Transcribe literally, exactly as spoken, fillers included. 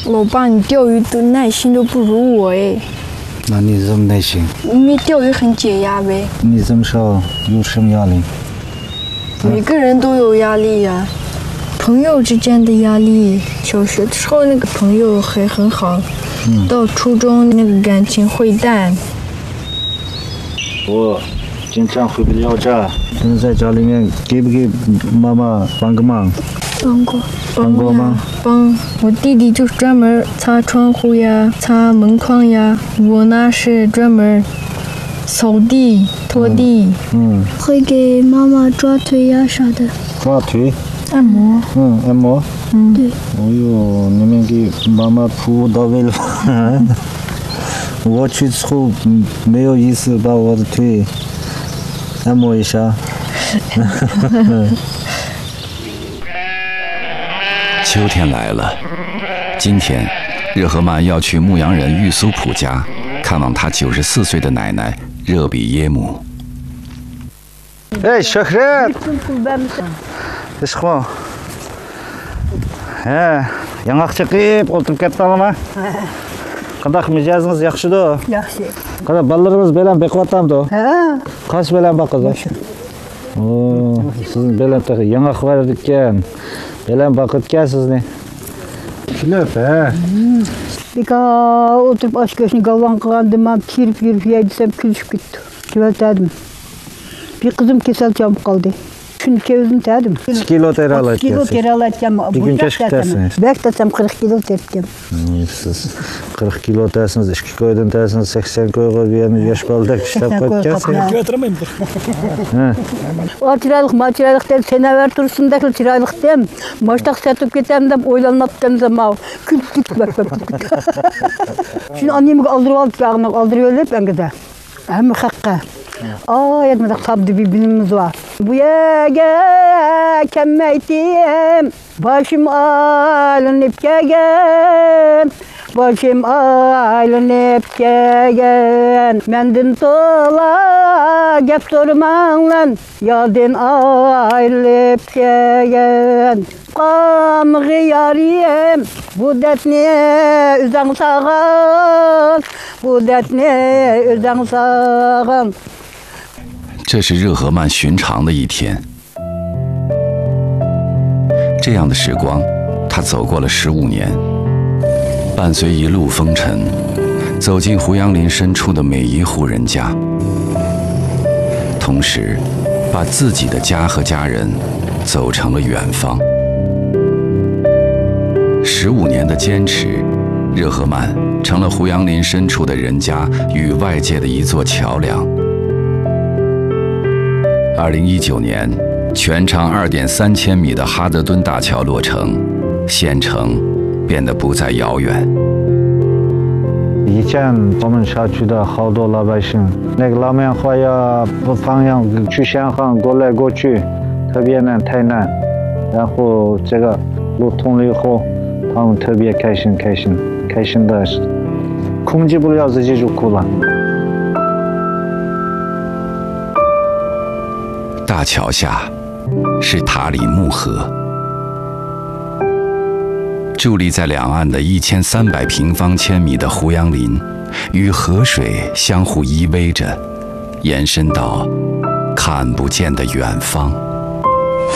老爸，你钓鱼的耐心都不如我哎。 那你这么耐心？ 因为钓鱼很解压呗。 你这么少有什么压力？ 每个人都有压力呀、啊，朋友之间的压力，小学的时候那个朋友还很好，嗯、到初中那个感情会淡。 我经常回不了家，现在在家里面给不给妈妈帮个忙？ 帮过， 帮过吗？ 帮我弟弟就是专门擦窗户呀、擦门框呀，我呢是专门扫地、拖地。 嗯，嗯会给妈妈抓腿呀啥的。 抓腿？ 按摩。 嗯，按摩。 嗯， 对。 哎呦，你们给妈妈服务到位了吧？我去之后没有意思把我的腿按摩一下。 秋天来了，今天热河曼要去牧羊人玉苏普家看望他九十四岁的奶奶热比耶姆。 哎，小黑，is gewoon. 예, 양악ça қиып отырып кетті ма? Қандай мижазыңыз жақсы да? Жақсы. Қандай балаларыңыз белән бекіп атамды? Ха. Қаш белән бақызы? О, сіздің белән тағы яңақ бар екен. Белән бақыт кәсізне. Күліп, ә? Бека отырып аш көшін галван қылғанды мам киріп жүріп ейдісем күлішіп кетті. Кебәтәдім. Bir kızım kesel çabuk kaldı. Şunu çevirdim dedim. Kaç kilo teri alacağız? Kilo teri alacağım. Bir gün keşke tersiniz. Belki desem kırk kilo tereceğim. Siz kırk kilo tersiniz, iki koydan tersiniz, seksen koyga bir yanı yaş baldak işlep koyacağız. Götürmeyeyim. O çıraylık, maçıraylık dem, sene ver dursun da çıraylık dem. Maçtak satıp gitem dem, oylanmak dem zaman. Kül kül kül kül. Şimdi annemi aldırıp alıp yağına aldırıyorlar ben gide. Hem hakka. Aa, yetmedi sabdı bir bilimimiz var. Bu yege kemmeytim, başım alınıp gegen, başım alınıp gegen. Mendin tola gep sorman lan, yadın ayrılıp gegen. Qamğı yariyem, bu dertni üzden sağal, bu dertni üzden sağal. 这是热河曼寻常的一天。这样的时光，他走过了十五年，伴随一路风尘，走进胡杨林深处的每一户人家，同时把自己的家和家人走成了远方。十五年的坚持，热河曼成了胡杨林深处的人家与外界的一座桥梁。二零一九年，全长二点三千米的哈德敦大桥落成，县城变得不再遥远。 以前我们小区的好多老百姓，那个拉面花呀不方向去香港过来过去，特别难，太难。然后这个路通了以后，他们特别开心，开心，开心的控制不了自己就哭了。 大桥下是塔里木河，伫立在两岸的一千三百平方千米的胡杨林，与河水相互依偎着，延伸到看不见的远方。